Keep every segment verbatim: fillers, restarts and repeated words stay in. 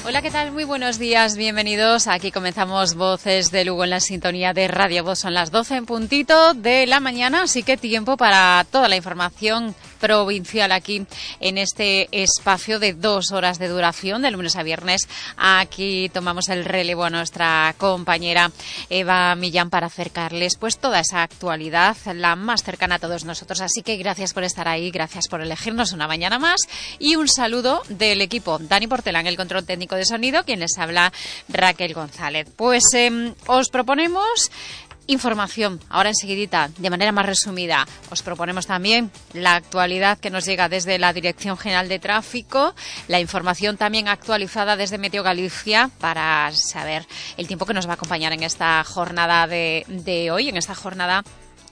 Hola, ¿qué tal? Muy buenos días, bienvenidos. Aquí comenzamos Voces de Lugo en la sintonía de Radio Voz. Son las doce en puntito de la mañana, así que tiempo para toda la información provincial aquí en este espacio de dos horas de duración, de lunes a viernes. Aquí tomamos el relevo a nuestra compañera Eva Millán para acercarles pues toda esa actualidad, la más cercana a todos nosotros. Así que gracias por estar ahí, gracias por elegirnos una mañana más y un saludo del equipo. Dani Portela en el control técnico de sonido, quien les habla Raquel González. Pues eh, os proponemos información, ahora enseguidita, de manera más resumida. Os proponemos también la actualidad que nos llega desde la Dirección General de Tráfico, la información también actualizada desde Meteo Galicia para saber el tiempo que nos va a acompañar en esta jornada de, de hoy, en esta jornada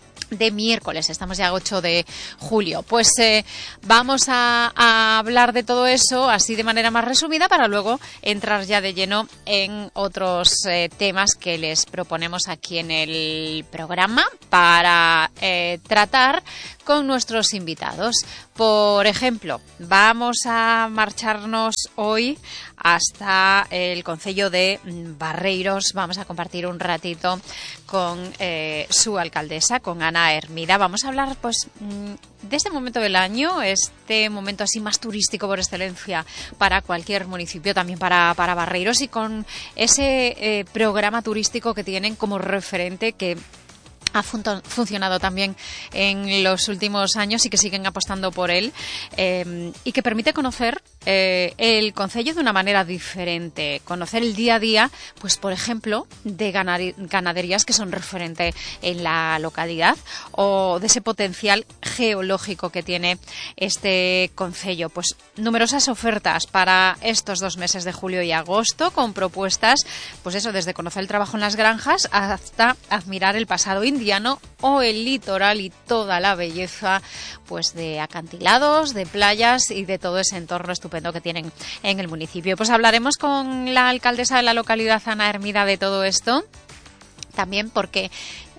de miércoles. Estamos ya a ocho de julio. Pues eh, vamos a, a hablar de todo eso así de manera más resumida para luego entrar ya de lleno en otros eh, temas que les proponemos aquí en el programa para eh, tratar con nuestros invitados. Por ejemplo, vamos a marcharnos hoy hasta el concello de Barreiros. Vamos a compartir un ratito con eh, su alcaldesa, con Ana Hermida. Vamos a hablar pues de este momento del año, este momento así más turístico por excelencia para cualquier municipio, también para, para Barreiros, y con ese eh, programa turístico que tienen como referente, que ha fun- funcionado también en los últimos años y que siguen apostando por él, eh, y que permite conocer eh, el concello de una manera diferente, conocer el día a día, pues por ejemplo, de ganar- ganaderías que son referente en la localidad, o de ese potencial geológico que tiene este concello. Pues numerosas ofertas para estos dos meses de julio y agosto, con propuestas, pues eso, desde conocer el trabajo en las granjas hasta admirar el pasado indiano o el litoral y toda la belleza pues de acantilados, de playas y de todo ese entorno estupendo que tienen en el municipio. Pues hablaremos con la alcaldesa de la localidad, Ana Hermida, de todo esto, también porque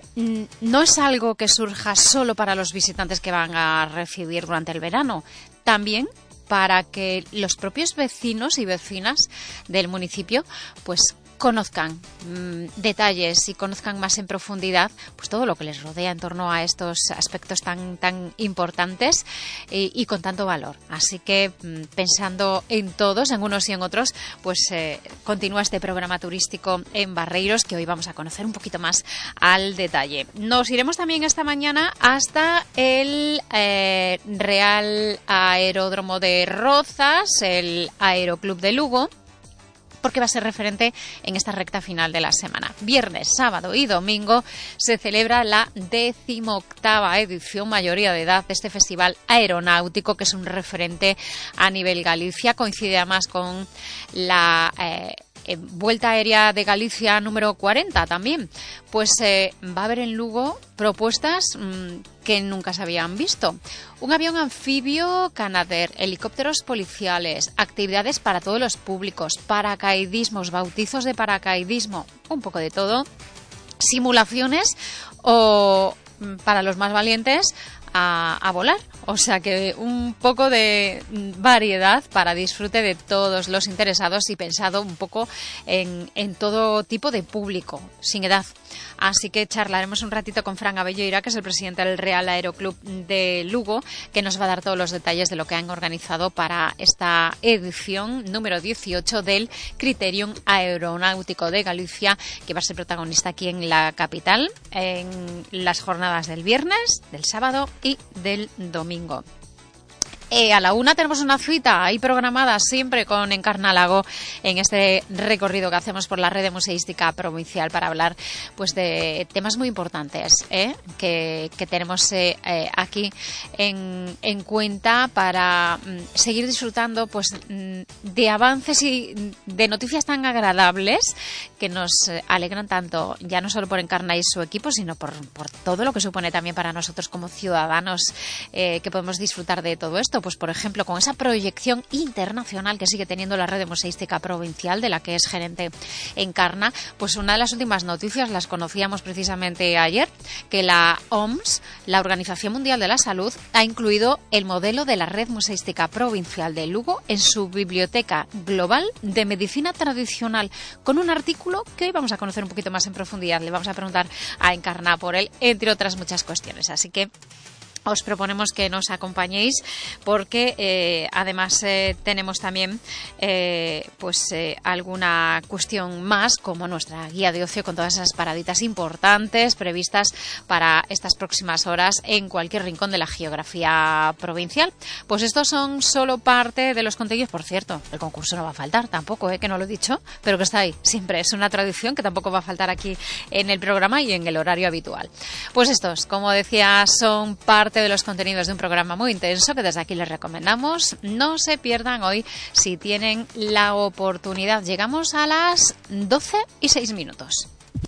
no es algo que surja solo para los visitantes que van a recibir durante el verano, también para que los propios vecinos y vecinas del municipio pues conozcan mmm, detalles y conozcan más en profundidad pues todo lo que les rodea en torno a estos aspectos tan tan importantes y, y con tanto valor. Así que mmm, pensando en todos, en unos y en otros, pues eh, continúa este programa turístico en Barreiros, que hoy vamos a conocer un poquito más al detalle. Nos iremos también esta mañana hasta el eh, Real Aeródromo de Rozas, el Aeroclub de Lugo, porque va a ser referente en esta recta final de la semana. Viernes, sábado y domingo se celebra la decimoctava edición, mayoría de edad, de este festival aeronáutico, que es un referente a nivel Galicia. Coincide además con la eh, eh, Vuelta Aérea de Galicia número cuarenta también. Pues eh, va a haber en Lugo propuestas mmm, que nunca se habían visto. Un avión anfibio Canadair, helicópteros policiales, actividades para todos los públicos, paracaidismos, bautizos de paracaidismo, un poco de todo, simulaciones o, para los más valientes, a, a volar. O sea que un poco de variedad para disfrute de todos los interesados y pensado un poco en, en todo tipo de público, sin edad. Así que charlaremos un ratito con Fran Abelleira, que es el presidente del Real Aeroclub de Lugo, que nos va a dar todos los detalles de lo que han organizado para esta edición número dieciocho del Criterium Aeronáutico de Galicia, que va a ser protagonista aquí en la capital en las jornadas del viernes, del sábado y del domingo. Eh, a la una tenemos una cita ahí programada siempre con Encarnálago en este recorrido que hacemos por la red museística provincial para hablar pues de temas muy importantes ¿eh? que, que tenemos eh, eh, aquí en, en cuenta para mm, seguir disfrutando pues mm, de avances y de noticias tan agradables que nos eh, alegran tanto, ya no solo por Encarna y su equipo, sino por, por todo lo que supone también para nosotros como ciudadanos eh, que podemos disfrutar de todo esto. pues por ejemplo, con esa proyección internacional que sigue teniendo la Red Museística Provincial, de la que es gerente Encarna, pues una de las últimas noticias las conocíamos precisamente ayer, que la O M S, la Organización Mundial de la Salud, ha incluido el modelo de la Red Museística Provincial de Lugo en su Biblioteca Global de Medicina Tradicional, con un artículo que hoy vamos a conocer un poquito más en profundidad. Le vamos a preguntar a Encarna por él, entre otras muchas cuestiones. Así que os proponemos que nos acompañéis porque eh, además eh, tenemos también eh, pues eh, alguna cuestión más, como nuestra guía de ocio con todas esas paraditas importantes previstas para estas próximas horas en cualquier rincón de la geografía provincial. Pues estos son solo parte de los contenidos. Por cierto, el concurso no va a faltar tampoco, ¿eh? Que no lo he dicho, pero que está ahí. Siempre es una tradición que tampoco va a faltar aquí en el programa y en el horario habitual. Pues estos, como decía, son parte de los contenidos de un programa muy intenso que desde aquí les recomendamos. No se pierdan hoy si tienen la oportunidad. Llegamos a las doce y seis minutos.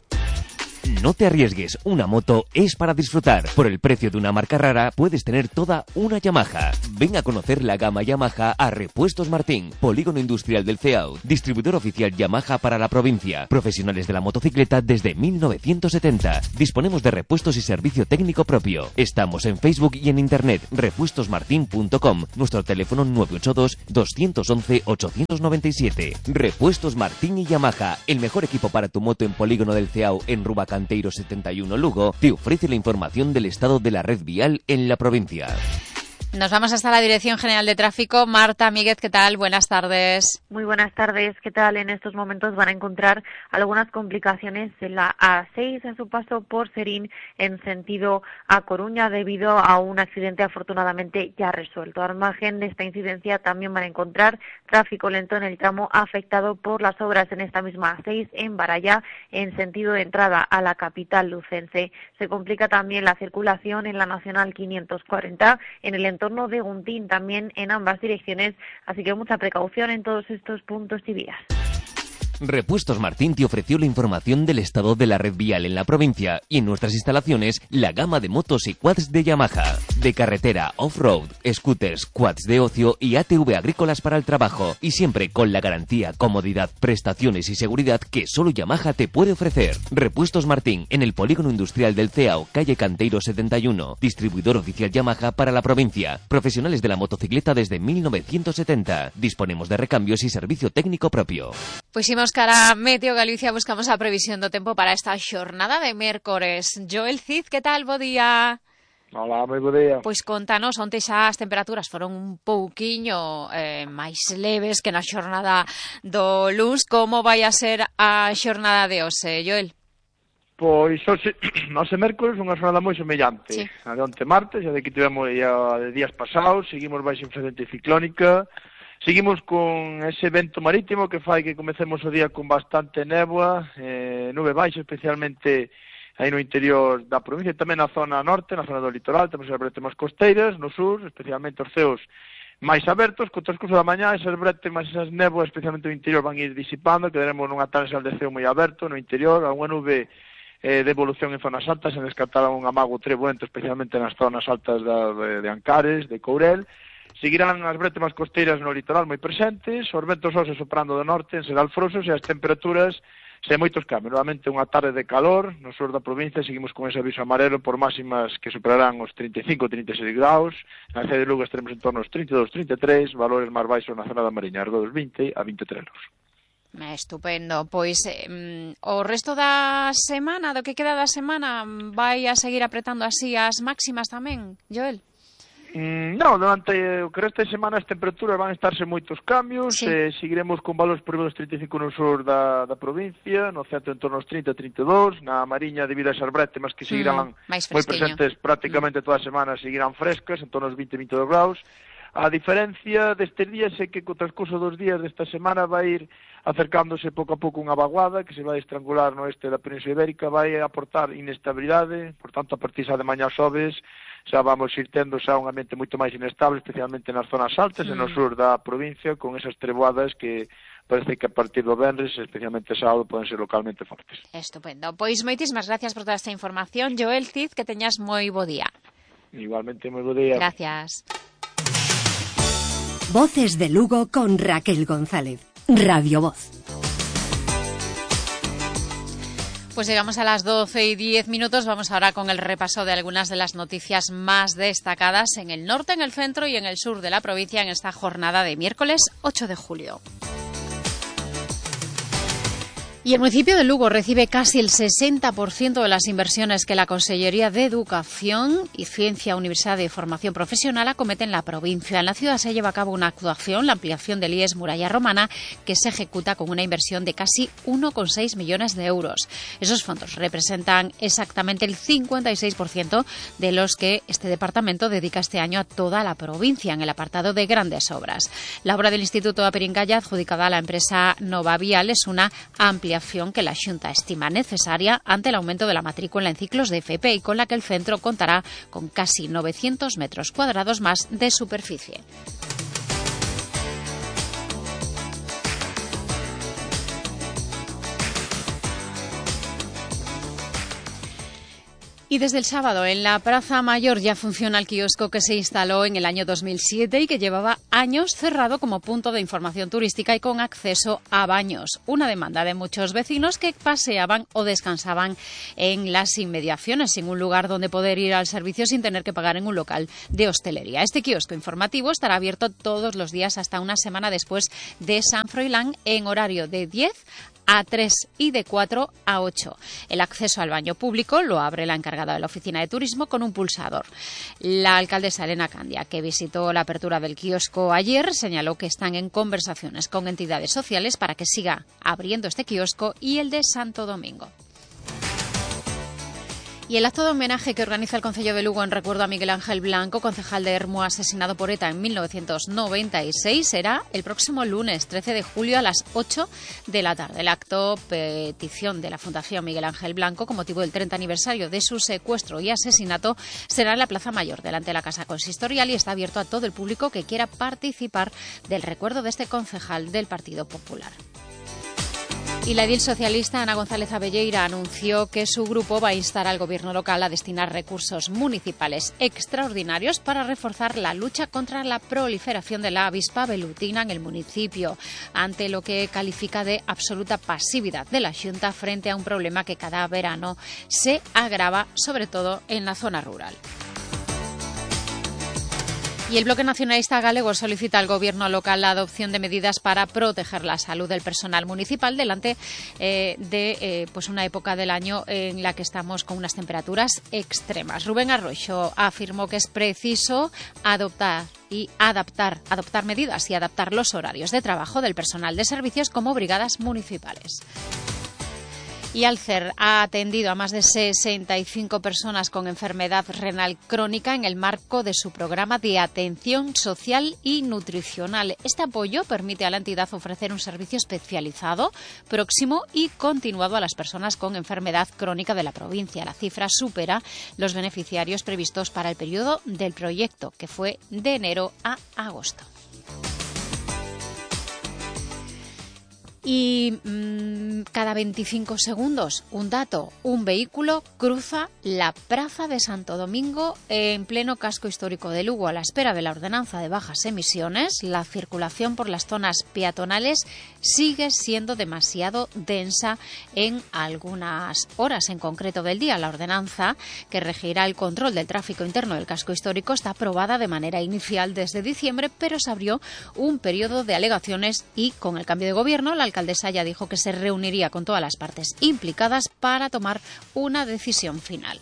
No te arriesgues, una moto es para disfrutar. Por el precio de una marca rara puedes tener toda una Yamaha. Ven a conocer la gama Yamaha a Repuestos Martín, Polígono Industrial del Ceao, distribuidor oficial Yamaha para la provincia. Profesionales de la motocicleta desde mil novecientos setenta. Disponemos de repuestos y servicio técnico propio. Estamos en Facebook y en internet, repuestos martin punto com. Nuestro teléfono nueve ocho dos, dos once, ocho nueve siete. Repuestos Martín y Yamaha, el mejor equipo para tu moto en Polígono del Ceao en Rubac Canteiro setenta y uno Lugo, te ofrece la información del estado de la red vial en la provincia. Nos vamos hasta la Dirección General de Tráfico. Marta Míguez, ¿qué tal? Buenas tardes. Muy buenas tardes, ¿qué tal? En estos momentos van a encontrar algunas complicaciones en la A seis a su paso por Serín en sentido a Coruña debido a un accidente afortunadamente ya resuelto. Al margen de esta incidencia también van a encontrar tráfico lento en el tramo afectado por las obras en esta misma A seis en Barallá en sentido de entrada a la capital lucense. Se complica también la circulación en la Nacional quinientos cuarenta en el entorno de Guntín también en ambas direcciones, así que mucha precaución en todos estos puntos y vías. Repuestos Martín te ofreció la información del estado de la red vial en la provincia y en nuestras instalaciones la gama de motos y quads de Yamaha, de carretera, off-road, scooters, quads de ocio y A T V agrícolas para el trabajo, y siempre con la garantía, comodidad, prestaciones y seguridad que solo Yamaha te puede ofrecer. Repuestos Martín en el Polígono Industrial del Ceao, calle Canteiro setenta y uno, distribuidor oficial Yamaha para la provincia, profesionales de la motocicleta desde mil novecientos setenta, disponemos de recambios y servicio técnico propio. Pues imos cara a Meteo Galicia, buscamos a previsión do tempo para esta xornada de mércores. Joel Cid, que tal? Bo día. Hola, moi bo día. Pois contanos, onte xa as temperaturas foron un pouquiño eh, máis leves que na xornada do luns. Como vai a ser a xornada de hoxe, Joel? Pois hoxe, hoxe mércores, unha xornada moi semellante. Sí. A de onte martes, a de que tivemos ya de días pasados, seguimos baixo influencia ciclónica. Seguimos con ese vento marítimo que fai que comecemos o día con bastante néboa, eh, nube baixa, especialmente aí no interior da provincia, e tamén na zona norte, na zona do litoral, temos as bretes máis costeiras, no sur, especialmente os ceos máis abertos, co transcurso da mañá, esas bretes máis esas néboas, especialmente no interior, van ir disipando, quedaremos nunha tarde de ceo moi aberto no interior, unha nube eh, de evolución en zonas altas, en descartar un amago trebuento, especialmente nas zonas altas da, de, de Ancares, de Courel. Seguirán as bretemas costeiras no litoral moi presentes, os ventos hoxe soprando do norte en Sedal Frosos e as temperaturas sen moitos cambios. Novamente unha tarde de calor, no sur da provincia seguimos con ese aviso amarelo por máximas que superarán os trinta e cinco a trinta e seis graus, na cidade de Lugo estaremos en torno aos trinta e dous a trinta e tres, valores máis baixos na zona da Mariña, dos vinte a vinte e tres graus. Estupendo, pois eh, o resto da semana, do que queda da semana, vai a seguir apretando así as máximas tamén, Joel? Mm, non, durante o que resta de semana as temperaturas van a estarse moitos cambios, sí. eh, seguiremos con valores por riba dos trinta e cinco no sur da, da provincia, no centro en torno aos trinta a trinta e dous, na Mariña debido a esas bretemas que seguirán mm, moi presentes prácticamente mm. toda a semana, seguirán frescas, en torno aos vinte a vinte e dous graus. A diferencia destes días é que co transcurso dos días desta semana vai ir acercándose pouco a pouco unha vaguada que se vai estrangular no este da Península Ibérica, vai aportar inestabilidade, por tanto a partir xa de mañá xoves xa vamos ir tendo xa un ambiente moito máis inestable, especialmente nas zonas altas mm. e no sur da provincia, con esas treboadas que parece que a partir do venres, especialmente sábado, poden ser localmente fortes. Estupendo. Pois moitísimas gracias por toda esta información, Joel Cid, que teñas moi bo día. Igualmente moi bo día. Gracias. Voces de Lugo con Raquel González. Radio Voz. Pues llegamos a las doce y diez minutos. Vamos ahora con el repaso de algunas de las noticias más destacadas en el norte, en el centro y en el sur de la provincia en esta jornada de miércoles ocho de julio. Y el municipio de Lugo recibe casi el sesenta por ciento de las inversiones que la Consellería de Educación y Ciencia, Universidad y Formación Profesional acomete en la provincia. En la ciudad se lleva a cabo una actuación, la ampliación del I E S Muralla Romana, que se ejecuta con una inversión de casi uno coma seis millones de euros. Esos fondos representan exactamente el cincuenta y seis por ciento de los que este departamento dedica este año a toda la provincia en el apartado de grandes obras. La obra del Instituto Aperincaya, adjudicada a la empresa Nova Vial, es una ampliación que la Xunta estima necesaria ante el aumento de la matrícula en ciclos de F P y con la que el centro contará con casi novecientos metros cuadrados más de superficie. Y desde el sábado en la Plaza Mayor ya funciona el kiosco que se instaló en el año dos mil siete y que llevaba años cerrado como punto de información turística y con acceso a baños. Una demanda de muchos vecinos que paseaban o descansaban en las inmediaciones, sin un lugar donde poder ir al servicio sin tener que pagar en un local de hostelería. Este kiosco informativo estará abierto todos los días hasta una semana después de San Froilán en horario de diez a tres y de cuatro a ocho. El acceso al baño público lo abre la encargada de la oficina de turismo con un pulsador. La alcaldesa Elena Candia, que visitó la apertura del kiosco ayer, señaló que están en conversaciones con entidades sociales para que siga abriendo este kiosco y el de Santo Domingo. Y el acto de homenaje que organiza el Concello de Lugo en recuerdo a Miguel Ángel Blanco, concejal de Ermua asesinado por ETA en mil novecientos noventa y seis, será el próximo lunes trece de julio a las ocho de la tarde. El acto, petición de la Fundación Miguel Ángel Blanco con motivo del treinta aniversario de su secuestro y asesinato, será en la Plaza Mayor, delante de la Casa Consistorial, y está abierto a todo el público que quiera participar del recuerdo de este concejal del Partido Popular. Y la edil socialista Ana González Abelleira anunció que su grupo va a instar al gobierno local a destinar recursos municipales extraordinarios para reforzar la lucha contra la proliferación de la avispa velutina en el municipio, ante lo que califica de absoluta pasividad de la Xunta frente a un problema que cada verano se agrava, sobre todo en la zona rural. Y el Bloque Nacionalista Galego solicita al Gobierno local la adopción de medidas para proteger la salud del personal municipal delante eh, de eh, pues una época del año en la que estamos con unas temperaturas extremas. Rubén Arroyo afirmó que es preciso adoptar y adaptar, adoptar medidas y adaptar los horarios de trabajo del personal de servicios como brigadas municipales. Y Alcer ha atendido a más de sesenta y cinco personas con enfermedad renal crónica en el marco de su programa de atención social y nutricional. Este apoyo permite a la entidad ofrecer un servicio especializado, próximo y continuado a las personas con enfermedad crónica de la provincia. La cifra supera los beneficiarios previstos para el periodo del proyecto, que fue de enero a agosto. Y mmm, cada veinticinco segundos, un dato, un vehículo cruza la Plaza de Santo Domingo en pleno casco histórico de Lugo. A la espera de la ordenanza de bajas emisiones, la circulación por las zonas peatonales sigue siendo demasiado densa en algunas horas en concreto del día. La ordenanza que regirá el control del tráfico interno del casco histórico está aprobada de manera inicial desde diciembre, pero se abrió un periodo de alegaciones y con el cambio de gobierno, la alcaldesa ya dijo que se reuniría con todas las partes implicadas para tomar una decisión final.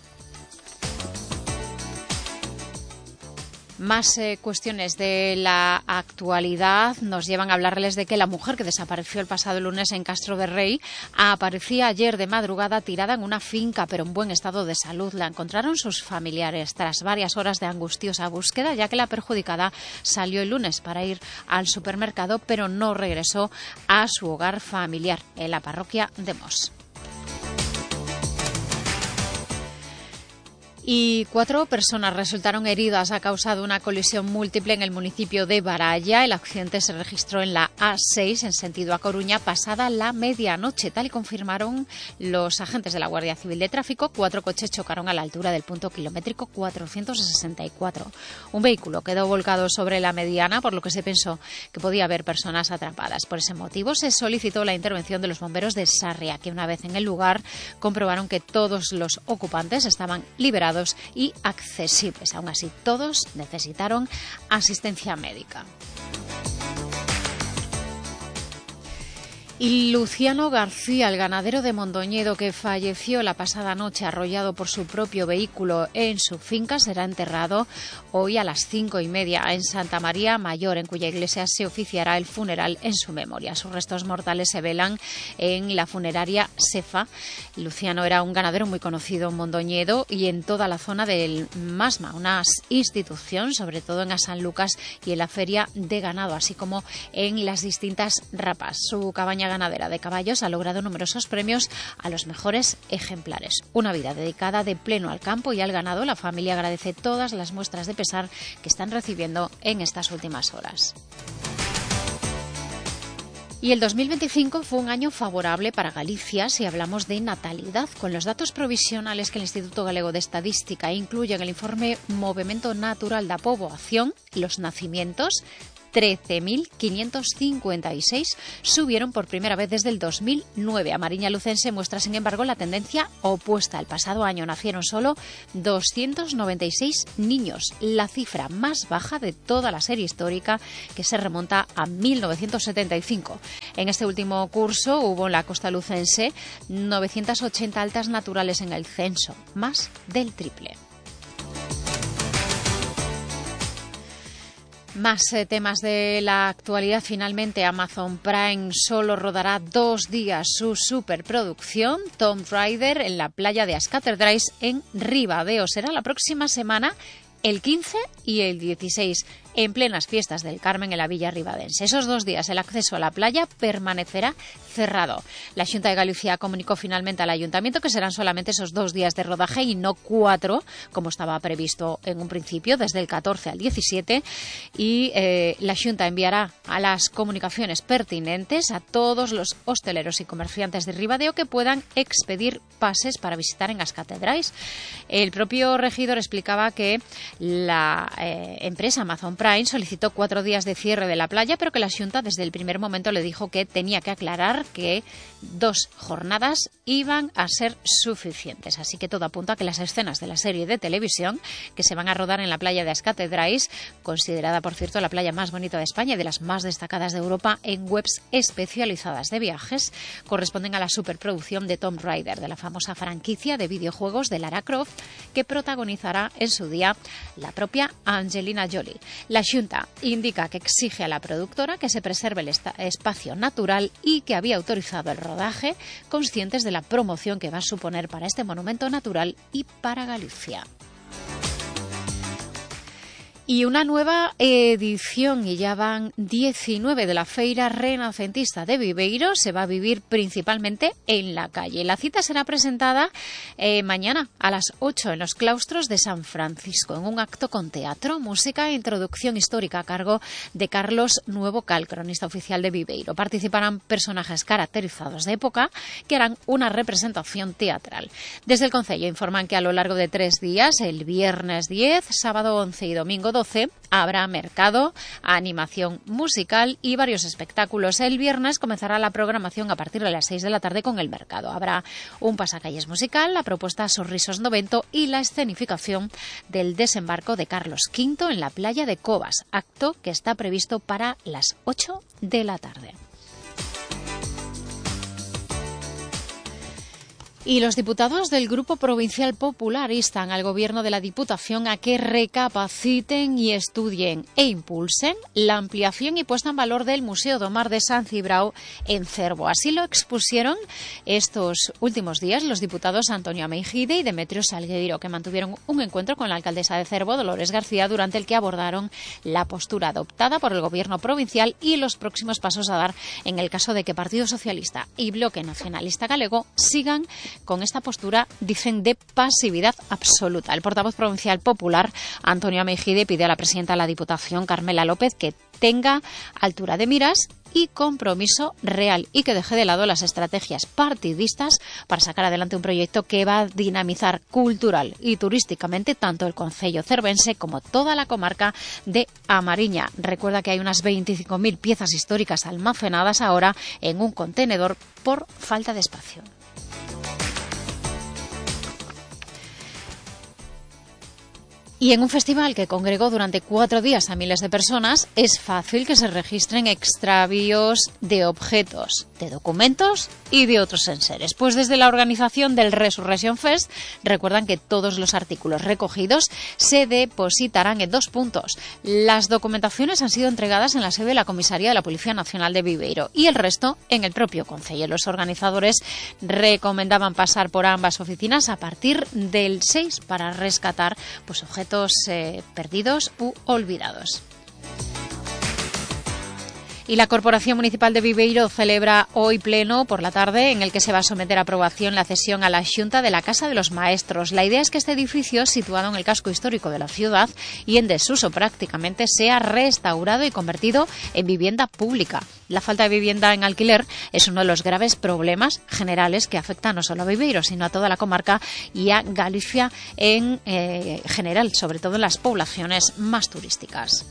Más eh, cuestiones de la actualidad nos llevan a hablarles de que la mujer que desapareció el pasado lunes en Castro de Rey aparecía ayer de madrugada tirada en una finca, pero en buen estado de salud. La encontraron sus familiares tras varias horas de angustiosa búsqueda, ya que la perjudicada salió el lunes para ir al supermercado, pero no regresó a su hogar familiar en la parroquia de Mos. Y cuatro personas resultaron heridas a causa de una colisión múltiple en el municipio de Baralla. El accidente se registró en la A seis en sentido a Coruña pasada la medianoche. Tal y confirmaron los agentes de la Guardia Civil de Tráfico, cuatro coches chocaron a la altura del punto kilométrico cuatrocientos sesenta y cuatro. Un vehículo quedó volcado sobre la mediana, por lo que se pensó que podía haber personas atrapadas. Por ese motivo se solicitó la intervención de los bomberos de Sarria, que una vez en el lugar comprobaron que todos los ocupantes estaban liberados y accesibles. Aún así, todos necesitaron asistencia médica. Y Luciano García, el ganadero de Mondoñedo que falleció la pasada noche arrollado por su propio vehículo en su finca, será enterrado hoy a las cinco y media en Santa María Mayor, en cuya iglesia se oficiará el funeral en su memoria. Sus restos mortales se velan en la funeraria Sefa. Luciano era un ganadero muy conocido en Mondoñedo y en toda la zona del Masma, una institución, sobre todo en a San Lucas y en la feria de ganado, así como en las distintas rapas. Su cabaña ganadera de caballos ha logrado numerosos premios a los mejores ejemplares. Una vida dedicada de pleno al campo y al ganado. La familia agradece todas las muestras de pesar que están recibiendo en estas últimas horas. Y el dos mil veinticinco fue un año favorable para Galicia si hablamos de natalidad. Con los datos provisionales que el Instituto Galego de Estadística incluye en el informe Movimento Natural da Poboación, los nacimientos trece mil quinientos cincuenta y seis subieron por primera vez desde el dos mil nueve. A Mariña Lucense muestra, sin embargo, la tendencia opuesta. El pasado año nacieron solo doscientos noventa y seis niños, la cifra más baja de toda la serie histórica, que se remonta a mil novecientos setenta y cinco. En este último curso hubo en la costa lucense novecientas ochenta altas naturales en el censo, más del triple. Más eh, temas de la actualidad. Finalmente, Amazon Prime solo rodará dos días su superproducción Tomb Raider en la playa de Ascaterdrais en Ribadeo. Será la próxima semana, el quince y el dieciséis, en plenas fiestas del Carmen en la Villa Ribadense. Esos dos días el acceso a la playa permanecerá cerrado. La Xunta de Galicia comunicó finalmente al Ayuntamiento que serán solamente esos dos días de rodaje y no cuatro, como estaba previsto en un principio, desde el catorce al diecisiete. Y eh, la Xunta enviará a las comunicaciones pertinentes a todos los hosteleros y comerciantes de Ribadeo que puedan expedir pases para visitar en Ascaterdrais. El propio regidor explicaba que la eh, empresa Amazon Prime solicitó cuatro días de cierre de la playa, pero que la Xunta desde el primer momento le dijo que tenía que aclarar que dos jornadas iban a ser suficientes. Así que todo apunta a que las escenas de la serie de televisión que se van a rodar en la playa de Ascaterdrais, considerada por cierto la playa más bonita de España y de las más destacadas de Europa en webs especializadas de viajes, corresponden a la superproducción de Tomb Raider, de la famosa franquicia de videojuegos de Lara Croft, que protagonizará en su día la propia Angelina Jolie. La Xunta indica que exige a la productora que se preserve el espacio natural y que había autorizado el rodaje, conscientes de la promoción que va a suponer para este monumento natural y para Galicia. Y una nueva edición, y ya van diecinueve, de la Feira Renacentista de Viveiro se va a vivir principalmente en la calle. La cita será presentada eh, mañana a las ocho en los claustros de San Francisco, en un acto con teatro, música e introducción histórica a cargo de Carlos Nuevo Cal, cronista oficial de Viveiro. Participarán personajes caracterizados de época que harán una representación teatral. Desde el Concello informan que a lo largo de tres días, el viernes diez, sábado once y domingo doce, habrá mercado, animación musical y varios espectáculos. El viernes comenzará la programación a partir de las seis de la tarde con el mercado. Habrá un pasacalles musical, la propuesta Sorrisos Novento y la escenificación del desembarco de Carlos quinto en la playa de Cobas, acto que está previsto para las ocho de la tarde. Y los diputados del Grupo Provincial Popular instan al Gobierno de la Diputación a que recapaciten y estudien e impulsen la ampliación y puesta en valor del Museo do Mar de San Cibrao en Cervo. Así lo expusieron estos últimos días los diputados Antonio Ameijide y Demetrio Salgueiro, que mantuvieron un encuentro con la alcaldesa de Cervo, Dolores García, durante el que abordaron la postura adoptada por el Gobierno provincial y los próximos pasos a dar en el caso de que Partido Socialista y Bloque Nacionalista Galego sigan con esta postura, dicen, de pasividad absoluta. El portavoz provincial popular, Antonio Mejide, pide a la presidenta de la Diputación, Carmela López, que tenga altura de miras y compromiso real y que deje de lado las estrategias partidistas para sacar adelante un proyecto que va a dinamizar cultural y turísticamente tanto el concello cervense como toda la comarca de A Mariña. Recuerda que hay unas veinticinco mil piezas históricas almacenadas ahora en un contenedor por falta de espacio. Y en un festival que congregó durante cuatro días a miles de personas, es fácil que se registren extravíos de objetos, de documentos y de otros enseres. Pues desde la organización del Resurrection Fest recuerdan que todos los artículos recogidos se depositarán en dos puntos. Las documentaciones han sido entregadas en la sede de la Comisaría de la Policía Nacional de Viveiro y el resto en el propio concello. Los organizadores recomendaban pasar por ambas oficinas a partir del seis para rescatar pues objetos Eh, perdidos u olvidados. Y la Corporación Municipal de Viveiro celebra hoy pleno por la tarde en el que se va a someter a aprobación la cesión a la Xunta de la Casa de los Maestros. La idea es que este edificio, situado en el casco histórico de la ciudad y en desuso prácticamente, sea restaurado y convertido en vivienda pública. La falta de vivienda en alquiler es uno de los graves problemas generales que afecta no solo a Viveiro, sino a toda la comarca y a Galicia en eh, general, sobre todo en las poblaciones más turísticas.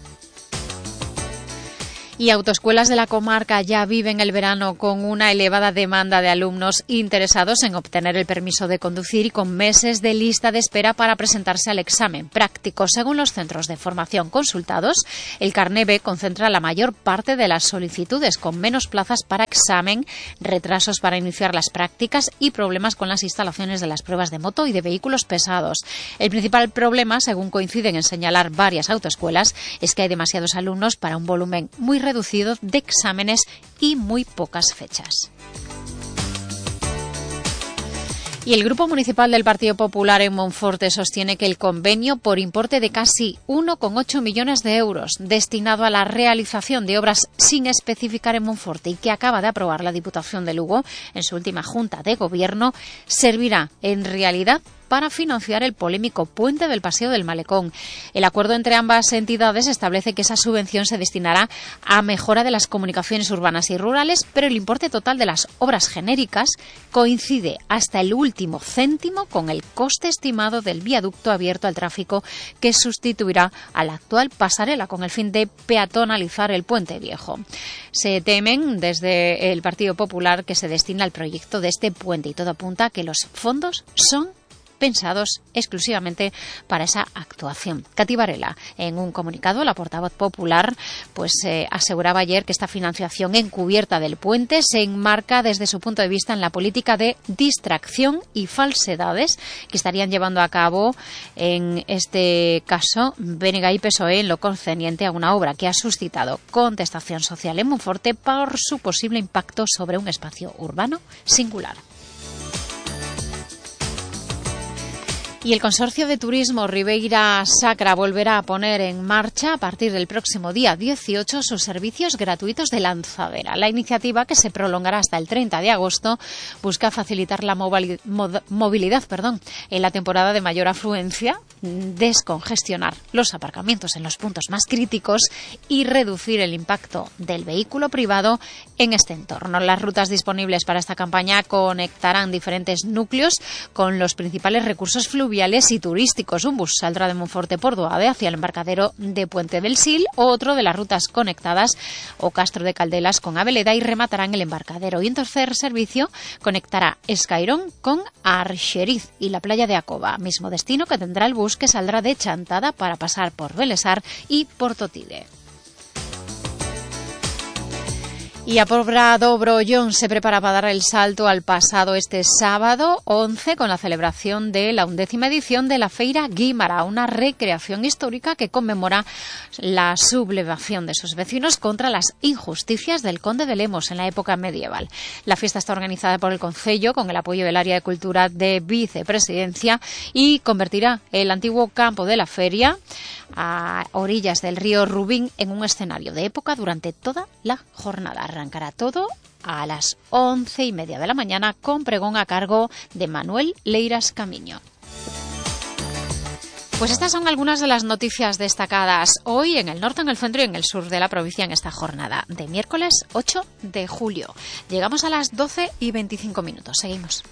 Y autoescuelas de la comarca ya viven el verano con una elevada demanda de alumnos interesados en obtener el permiso de conducir y con meses de lista de espera para presentarse al examen práctico. Según los centros de formación consultados, el Carné B concentra la mayor parte de las solicitudes, con menos plazas para examen, retrasos para iniciar las prácticas y problemas con las instalaciones de las pruebas de moto y de vehículos pesados. El principal problema, según coinciden en señalar varias autoescuelas, es que hay demasiados alumnos para un volumen muy reducido reducido de exámenes y muy pocas fechas. Y el Grupo Municipal del Partido Popular en Monforte sostiene que el convenio por importe de casi uno coma ocho millones de euros destinado a la realización de obras sin especificar en Monforte y que acaba de aprobar la Diputación de Lugo en su última Junta de Gobierno servirá en realidad para financiar el polémico puente del Paseo del Malecón. El acuerdo entre ambas entidades establece que esa subvención se destinará a mejora de las comunicaciones urbanas y rurales, pero el importe total de las obras genéricas coincide hasta el último céntimo con el coste estimado del viaducto abierto al tráfico que sustituirá a la actual pasarela con el fin de peatonalizar el puente viejo. Se temen desde el Partido Popular que se destine al proyecto de este puente y todo apunta a que los fondos son pensados exclusivamente para esa actuación. Katy Varela, en un comunicado, la portavoz popular, pues eh, aseguraba ayer que esta financiación encubierta del puente se enmarca desde su punto de vista en la política de distracción y falsedades que estarían llevando a cabo, en este caso, B N G y P S O E en lo concerniente a una obra que ha suscitado contestación social en Monforte por su posible impacto sobre un espacio urbano singular. Y el Consorcio de Turismo Ribeira Sacra volverá a poner en marcha a partir del próximo día dieciocho sus servicios gratuitos de lanzadera. La iniciativa, que se prolongará hasta el treinta de agosto, busca facilitar la movilidad perdón, en la temporada de mayor afluencia, descongestionar los aparcamientos en los puntos más críticos y reducir el impacto del vehículo privado en este entorno. Las rutas disponibles para esta campaña conectarán diferentes núcleos con los principales recursos fluviales y turísticos. Un bus saldrá de Monforte por Doade hacia el embarcadero de Puente del Sil, otro de las rutas conectadas o Castro de Caldelas con Aveleda y rematará en el embarcadero. Y un tercer servicio conectará Escairón con Arxeriz y la playa de Acoba, mismo destino que tendrá el bus que saldrá de Chantada para pasar por Belesar y Portotide. Y a Pobra do Brollón se prepara para dar el salto al pasado este sábado once con la celebración de la undécima edición de la Feira Guímara, una recreación histórica que conmemora la sublevación de sus vecinos contra las injusticias del conde de Lemos en la época medieval. La fiesta está organizada por el Concello con el apoyo del área de cultura de Vicepresidencia y convertirá el antiguo campo de la feria a orillas del río Rubín en un escenario de época durante toda la jornada. Arrancará todo a las once y media de la mañana con pregón a cargo de Manuel Leiras Camiño. Pues estas son algunas de las noticias destacadas hoy en el norte, en el centro y en el sur de la provincia en esta jornada de miércoles ocho de julio. Llegamos a las doce y veinticinco minutos. Seguimos.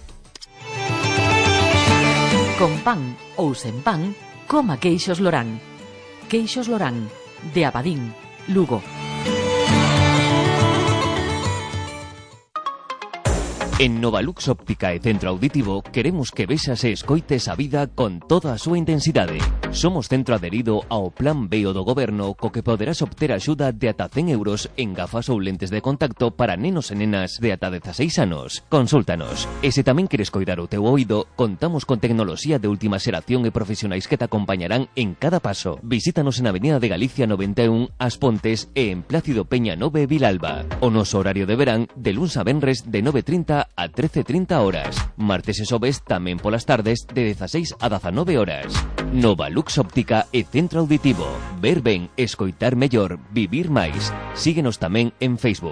Con pan ou sen pan, coma queixos Lorán. Queixos Lorán, de Abadín, Lugo. En Novalux Óptica e Centro Auditivo queremos que vexas e escoites a vida con toda a súa intensidade. Somos centro adherido ao Plan B do Goberno, co que poderás obter axuda de ata cen euros en gafas ou lentes de contacto para nenos e nenas de ata dezaseis anos. Consúltanos. E se tamén queres coidar o teu oído, contamos con tecnoloxía de última xeración e profesionais que te acompañarán en cada paso. Visítanos en Avenida de Galicia noventa e un, As Pontes e en Plácido Peña nove, Vilalba. O noso horario de verán de luns a venres de nove e trinta a trece e trinta horas. Martes e xoves tamén polas tardes de dezaseis a dezanove horas. Novalux Óptica e Centro Auditivo. Ver ben, escoitar mellor, vivir máis. Síguenos tamén en Facebook.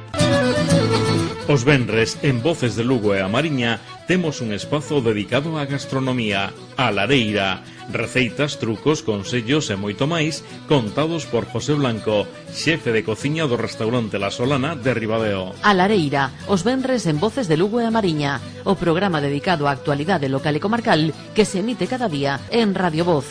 Os venres, en Voces de Lugo e a Mariña, temos un espazo dedicado á gastronomía, a lareira. Receitas, trucos, consellos e moito máis, contados por José Blanco, xefe de cociña do restaurante La Solana de Ribadeo. A lareira, os venres en Voces de Lugo e a Mariña, o programa dedicado á actualidade local e comarcal que se emite cada día en Radio Voz.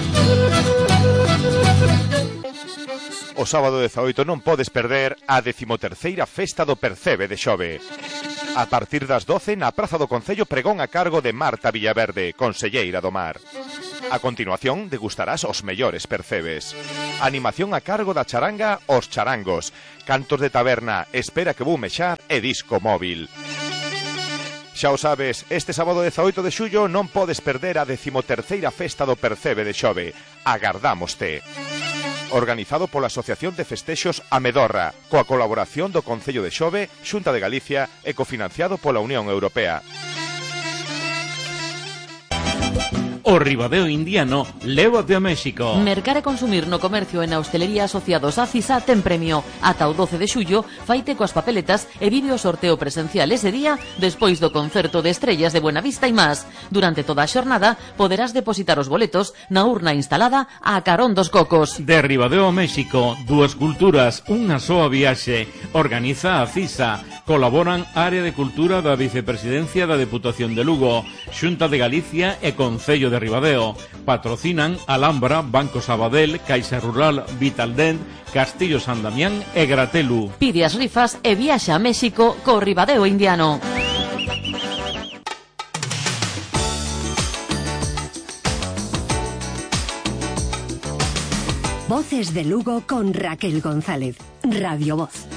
O sábado dezaoito non podes perder a decimoterceira Festa do Percebe de Xove. A partir das doce na Praza do Concello pregón a cargo de Marta Villaverde, conselleira do Mar. A continuación degustarás os mellores percebes. Animación a cargo da charanga Os Charangos. Cantos de taberna, Espera que vou mexar e disco móvil. Xa o sabes, este sábado dezaoito de xullo non podes perder a decimoterceira Festa do Percebe de Xove. Agardámoste. Organizado pola Asociación de Festexos Amedorra, coa colaboración do Concello de Xove, Xunta de Galicia e cofinanciado pola Unión Europea. O Ribadeo Indiano, lévate a México. Mercar e consumir no comercio e na hostelería asociados a CISA ten premio. Ata o doce de xullo, faite coas papeletas e vive o sorteo presencial ese día despois do concerto de estrellas de Buenavista e más. Durante toda a xornada poderás depositar os boletos na urna instalada a carón dos cocos. De Ribadeo a México, dúas culturas, unha soa viaxe. Organiza a CISA. Colaboran Área de Cultura da Vicepresidencia da Deputación de Lugo, Xunta de Galicia e Concello de Ribadeo. Patrocinan Alhambra, Banco Sabadell, Caixa Rural, Vitaldent, Castillo San Damián e Gratelu. Pide as rifas e viaxa a México co Ribadeo Indiano. Voces de Lugo con Raquel González. Radio Voz.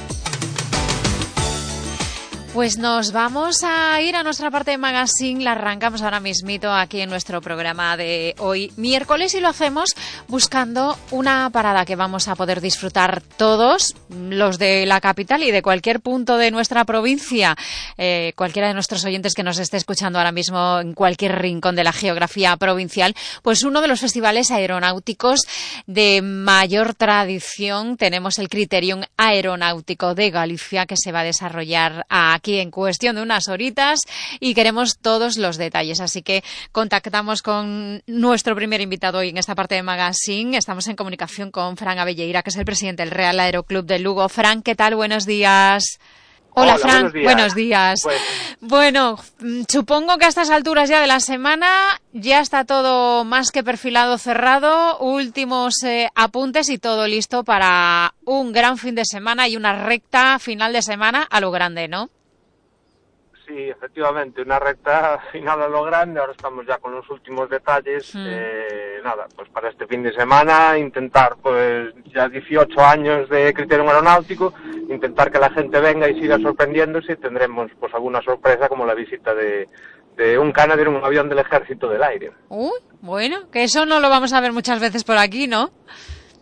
Pues nos vamos a ir a nuestra parte de magazine, la arrancamos ahora mismito aquí en nuestro programa de hoy miércoles y lo hacemos buscando una parada que vamos a poder disfrutar todos, los de la capital y de cualquier punto de nuestra provincia, eh, cualquiera de nuestros oyentes que nos esté escuchando ahora mismo en cualquier rincón de la geografía provincial, pues uno de los festivales aeronáuticos de mayor tradición. Tenemos el Criterium Aeronáutico de Galicia que se va a desarrollar a aquí en cuestión de unas horitas y queremos todos los detalles, así que contactamos con nuestro primer invitado hoy en esta parte de magazine. Estamos en comunicación con Fran Abelleira, que es el presidente del Real Aeroclub de Lugo. Fran, ¿qué tal? Buenos días. Hola, Hola Fran, buenos días. Buenos días. Pues... Bueno, supongo que a estas alturas ya de la semana ya está todo más que perfilado, cerrado, últimos eh, apuntes y todo listo para un gran fin de semana y una recta final de semana a lo grande, ¿no? Sí, efectivamente, una recta final a lo grande. Ahora estamos ya con los últimos detalles. Mm. Eh, nada, pues para este fin de semana intentar, pues ya dieciocho años de Criterium Aeronáutico, intentar que la gente venga y siga sorprendiéndose. Tendremos pues alguna sorpresa como la visita de, de un Canadair, un avión del Ejército del Aire. Uy, bueno, que eso no lo vamos a ver muchas veces por aquí, ¿no?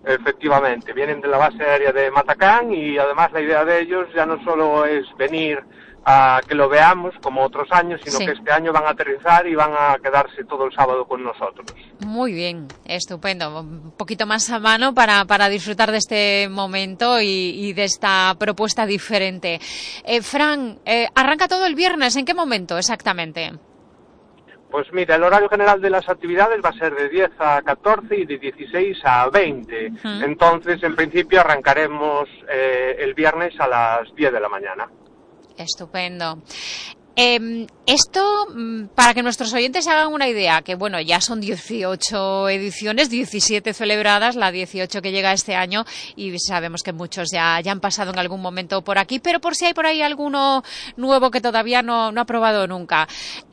Efectivamente, vienen de la base aérea de Matacán y además la idea de ellos ya no solo es venir a que lo veamos como otros años, sino sí. que este año van a aterrizar y van a quedarse todo el sábado con nosotros. Muy bien, estupendo. Un poquito más a mano para, para disfrutar de este momento y, y de esta propuesta diferente. Eh, Fran, eh, arranca todo el viernes, ¿en qué momento exactamente? Pues mira, el horario general de las actividades va a ser de diez a catorce y de dieciséis a veinte. Uh-huh. Entonces, en principio, arrancaremos eh, el viernes a las diez de la mañana. Estupendo. Eh, esto, para que nuestros oyentes se hagan una idea, que bueno, ya son dieciocho ediciones, diecisiete celebradas, la dieciocho que llega este año, y sabemos que muchos ya, ya han pasado en algún momento por aquí, pero por si hay por ahí alguno nuevo que todavía no, no ha probado nunca.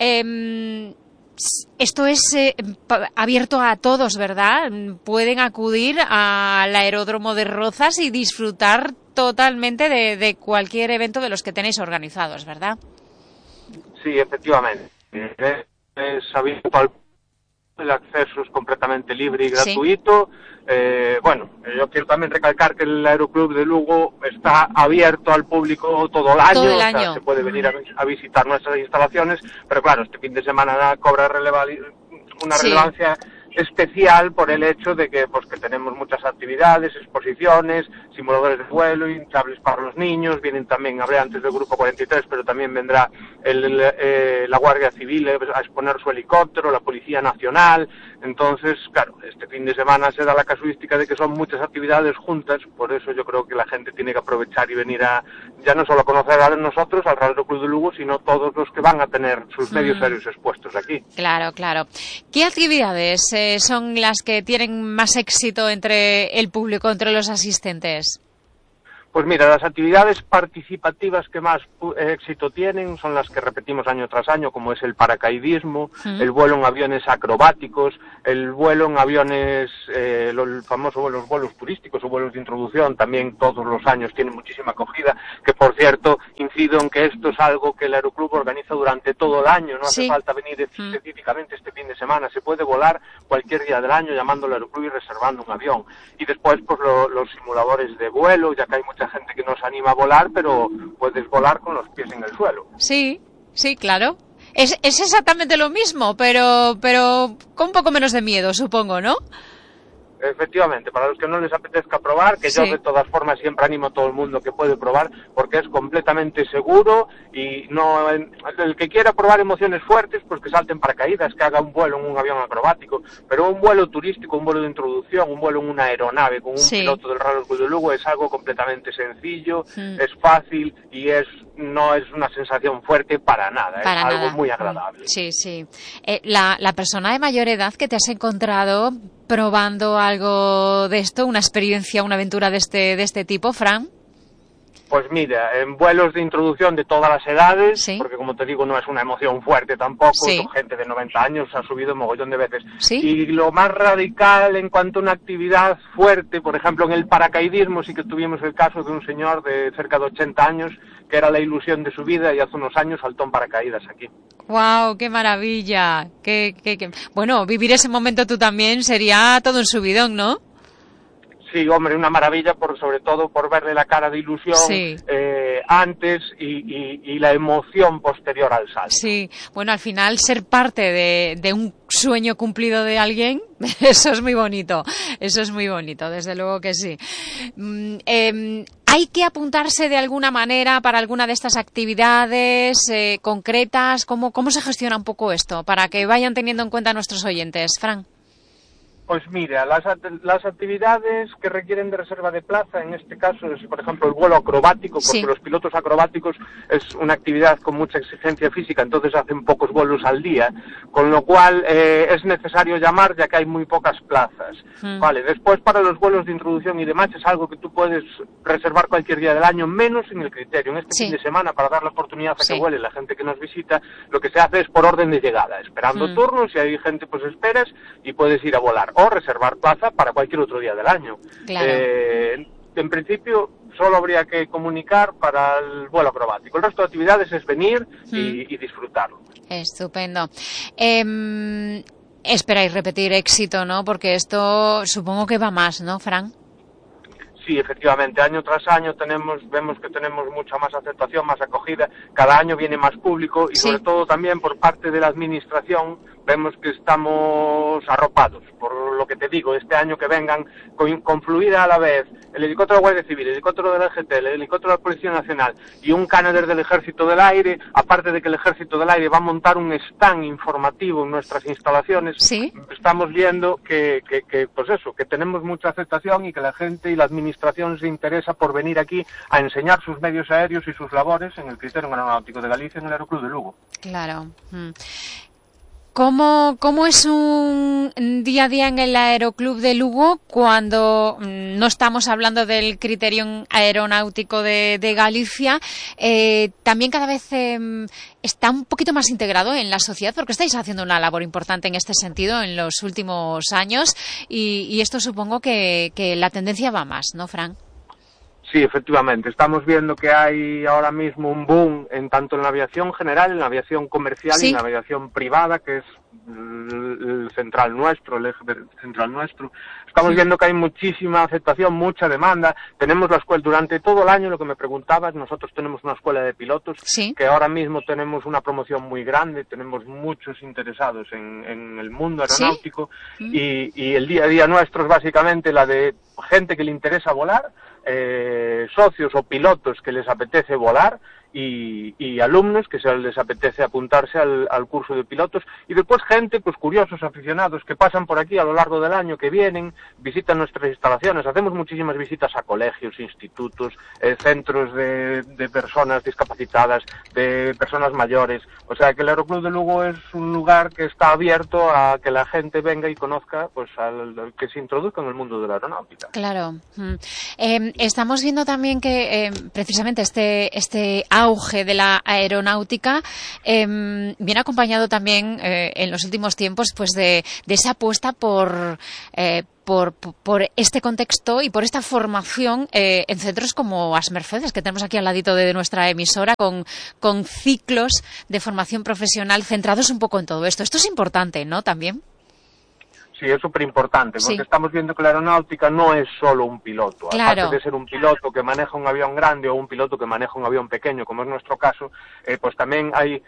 Eh, Esto es eh, abierto a todos, ¿verdad? Pueden acudir al aeródromo de Rozas y disfrutar totalmente de, de cualquier evento de los que tenéis organizados, ¿verdad? Sí, efectivamente. Es abierto al el acceso es completamente libre y gratuito. Sí. Eh, bueno, yo quiero también recalcar que el Aeroclub de Lugo está abierto al público todo el año, todo el año. O sea, se puede venir a, a visitar nuestras instalaciones, pero claro, este fin de semana cobra releva, una sí. relevancia especial por el hecho de que pues que tenemos muchas actividades, exposiciones, simuladores de vuelo, hinchables para los niños, vienen también, hablé antes del Grupo cuarenta y tres, pero también vendrá el, el, eh, la Guardia Civil a exponer su helicóptero, la Policía Nacional. Entonces, claro, este fin de semana se da la casuística de que son muchas actividades juntas, por eso yo creo que la gente tiene que aprovechar y venir a, ya no solo a conocer a nosotros, al Real Club de Lugo, sino todos los que van a tener sus medios aéreos mm. expuestos aquí. Claro, claro. ¿Qué actividades eh, son las que tienen más éxito entre el público, entre los asistentes? Pues mira, las actividades participativas que más éxito tienen son las que repetimos año tras año, como es el paracaidismo, ¿Mm? el vuelo en aviones acrobáticos, el vuelo en aviones, eh, los famosos los vuelos turísticos o vuelos de introducción, también todos los años tienen muchísima acogida, que por cierto, incido en que esto es algo que el Aeroclub organiza durante todo el año, no hace sí. falta venir específicamente este fin de semana, se puede volar cualquier día del año llamando al Aeroclub y reservando un avión. Y después, pues lo, los simuladores de vuelo, ya que hay mucha gente que nos anima a volar, pero puedes volar con los pies en el suelo. Sí, sí, claro. Es, es exactamente lo mismo, pero, pero con un poco menos de miedo, supongo, ¿no? Efectivamente, para los que no les apetezca probar, que sí. yo de todas formas siempre animo a todo el mundo que puede probar, porque es completamente seguro y no el que quiera probar emociones fuertes, pues que salte en paracaídas, que haga un vuelo en un avión acrobático, pero un vuelo turístico, un vuelo de introducción, un vuelo en una aeronave con un sí. piloto del Real Club de Lugo es algo completamente sencillo, mm. es fácil y es no es una sensación fuerte para nada, para es nada. algo muy agradable. Sí, sí. Eh, la, la persona de mayor edad que te has encontrado probando algo de esto, una experiencia, una aventura de este de este tipo, Fran? Pues mira, en vuelos de introducción de todas las edades, ¿sí? porque como te digo no es una emoción fuerte tampoco, sí. son gente de noventa años, ha subido un mogollón de veces. ¿Sí? Y lo más radical en cuanto a una actividad fuerte, por ejemplo en el paracaidismo sí que tuvimos el caso de un señor de cerca de ochenta años, que era la ilusión de su vida y hace unos años saltó en paracaídas aquí. ¡Wow! ¡Qué maravilla! Qué, qué, qué... Bueno, vivir ese momento tú también sería todo un subidón, ¿no? Sí, hombre, una maravilla, por sobre todo por verle la cara de ilusión sí. eh, antes y, y, y la emoción posterior al salto. Sí, bueno, al final ser parte de, de un sueño cumplido de alguien, eso es muy bonito, eso es muy bonito, desde luego que sí. Mm, eh, ¿Hay que apuntarse de alguna manera para alguna de estas actividades eh, concretas? ¿Cómo, ¿Cómo se gestiona un poco esto para que vayan teniendo en cuenta nuestros oyentes, Fran? Pues mira, las, las actividades que requieren de reserva de plaza, en este caso es, por ejemplo, el vuelo acrobático, porque sí. los pilotos acrobáticos es una actividad con mucha exigencia física, entonces hacen pocos vuelos al día, con lo cual eh, es necesario llamar ya que hay muy pocas plazas. Mm. Vale, después para los vuelos de introducción y demás es algo que tú puedes reservar cualquier día del año, menos en el criterio. En este sí. fin de semana, para dar la oportunidad a sí. que vuele la gente que nos visita, lo que se hace es por orden de llegada, esperando mm. turnos, si hay gente pues esperas y puedes ir a volar. O reservar plaza para cualquier otro día del año. Claro. Eh, en principio, solo habría que comunicar para el vuelo acrobático. El resto de actividades es venir mm. y, y disfrutarlo. Estupendo. Eh, esperáis repetir éxito, ¿no? Porque esto supongo que va más, ¿no, Fran? Sí, efectivamente, año tras año tenemos, vemos que tenemos mucha más aceptación, más acogida, cada año viene más público y sí. sobre todo también por parte de la administración vemos que estamos arropados, por lo que te digo, este año que vengan con, confluida a la vez el helicóptero de la Guardia Civil, el helicóptero de la G T, el helicóptero de la Policía Nacional y un Canadair del Ejército del Aire, aparte de que el Ejército del Aire va a montar un stand informativo en nuestras instalaciones, ¿sí? Estamos viendo que, que, que, pues eso, que tenemos mucha aceptación y que la gente y la administración se interesa por venir aquí a enseñar sus medios aéreos y sus labores en el Criterium Aeronáutico de Galicia en el Aeroclub de Lugo. Claro. Mm. ¿Cómo, ¿Cómo es un día a día en el Aeroclub de Lugo cuando no estamos hablando del Criterium Aeronáutico de, de Galicia? Eh, también cada vez eh, está un poquito más integrado en la sociedad, porque estáis haciendo una labor importante en este sentido en los últimos años y, y esto supongo que, que la tendencia va más, ¿no, Fran? Sí, efectivamente. Estamos viendo que hay ahora mismo un boom en tanto en la aviación general, en la aviación comercial ¿sí? y en la aviación privada, que es el central nuestro, el eje central nuestro. Estamos sí. viendo que hay muchísima aceptación, mucha demanda. Tenemos la escuela durante todo el año, lo que me preguntabas, nosotros tenemos una escuela de pilotos ¿sí? que ahora mismo tenemos una promoción muy grande, tenemos muchos interesados en, en el mundo aeronáutico ¿sí? y, y el día a día nuestro es básicamente la de gente que le interesa volar, Eh, socios o pilotos que les apetece volar y, y alumnos que se les apetece apuntarse al, al curso de pilotos y después gente, pues curiosos, aficionados que pasan por aquí a lo largo del año, que vienen, visitan nuestras instalaciones, hacemos muchísimas visitas a colegios, institutos, eh, centros de, de personas discapacitadas, de personas mayores, o sea que el Aeroclub de Lugo es un lugar que está abierto a que la gente venga y conozca, pues al, al que se introduzca en el mundo de la aeronáutica. Claro. Mm. Eh, estamos viendo también que eh, precisamente este este auge de la aeronáutica eh, viene acompañado también eh, en los últimos tiempos pues de, de esa apuesta por, eh, por por este contexto y por esta formación eh, en centros como As Mercedes, que tenemos aquí al ladito de nuestra emisora, con, con ciclos de formación profesional centrados un poco en todo esto. Esto es importante, ¿no? También. Sí, es súper importante, porque sí. estamos viendo que la aeronáutica no es solo un piloto. Claro. Aparte de ser un piloto que maneja un avión grande o un piloto que maneja un avión pequeño, como es nuestro caso, eh, pues también hay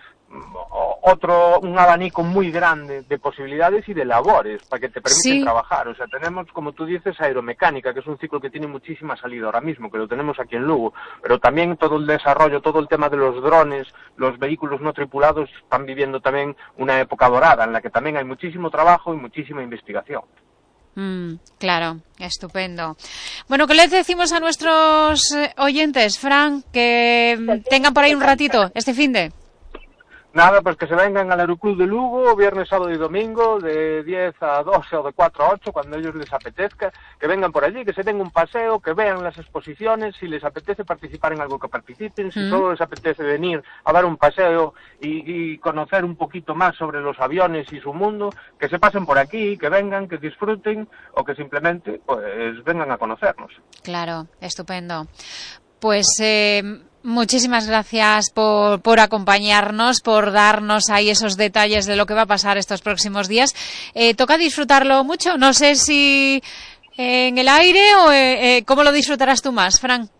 otro, un abanico muy grande de posibilidades y de labores para que te permiten sí. trabajar. O sea, tenemos, como tú dices, aeromecánica, que es un ciclo que tiene muchísima salida ahora mismo, que lo tenemos aquí en Lugo, pero también todo el desarrollo, todo el tema de los drones, los vehículos no tripulados, están viviendo también una época dorada, en la que también hay muchísimo trabajo y muchísima investigación. Mm, claro, estupendo. Bueno, ¿qué les decimos a nuestros oyentes, Fran, que tengan por ahí un ratito este finde? Nada, pues que se vengan al Aeroclub de Lugo, viernes, sábado y domingo, de diez a doce o de cuatro a ocho, cuando a ellos les apetezca, que vengan por allí, que se den un paseo, que vean las exposiciones, si les apetece participar en algo que participen, si mm. solo les apetece venir a dar un paseo y, y conocer un poquito más sobre los aviones y su mundo, que se pasen por aquí, que vengan, que disfruten o que simplemente pues vengan a conocernos. Claro, estupendo. Pues eh, muchísimas gracias por, por acompañarnos, por darnos ahí esos detalles de lo que va a pasar estos próximos días. Eh, toca disfrutarlo mucho. No sé si en el aire o eh, eh, cómo lo disfrutarás tú más, Fran.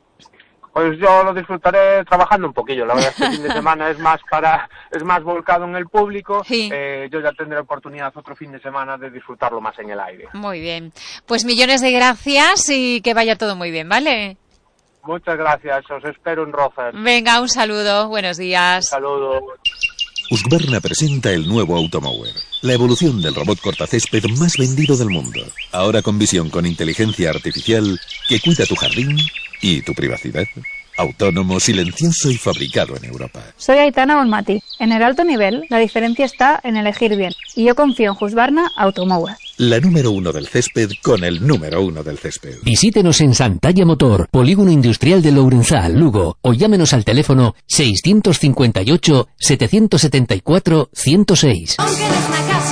Pues yo lo disfrutaré trabajando un poquillo. La verdad es que el fin de semana es más para es más volcado en el público. Sí. Eh, yo ya tendré oportunidad otro fin de semana de disfrutarlo más en el aire. Muy bien. Pues millones de gracias y que vaya todo muy bien, ¿vale? Muchas gracias, os espero en Rozas. Venga, un saludo, buenos días. Un saludo. Husqvarna presenta el nuevo Automower, la evolución del robot cortacésped más vendido del mundo. Ahora con visión con inteligencia artificial que cuida tu jardín y tu privacidad. Autónomo, silencioso y fabricado en Europa. Soy Aitana Bonmati. En el alto nivel, la diferencia está en elegir bien. Y yo confío en Husqvarna Automower. La número uno del césped con el número uno del césped. Visítenos en Santalla Motor, Polígono Industrial de Lourenzá, Lugo, o llámenos al teléfono seiscientos cincuenta y ocho, setecientos setenta y cuatro, ciento seis. Aunque no es una casa.